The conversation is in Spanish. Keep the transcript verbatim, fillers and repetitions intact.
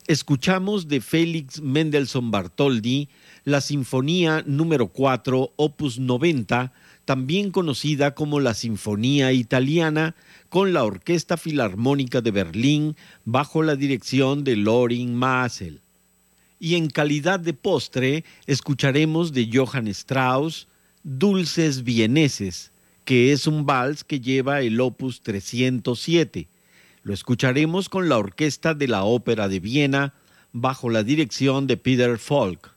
Escuchamos de Félix Mendelssohn Bartholdy la Sinfonía número cuatro, opus noventa, también conocida como la Sinfonía Italiana, con la Orquesta Filarmónica de Berlín bajo la dirección de Lorin Maazel. Y en calidad de postre escucharemos de Johann Strauss Dulces Vieneses, que es un vals que lleva el opus trescientos siete. Lo escucharemos con la Orquesta de la Ópera de Viena bajo la dirección de Peter Falk.